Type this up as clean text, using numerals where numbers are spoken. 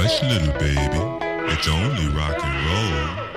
Hush, little baby, it's only rock and roll.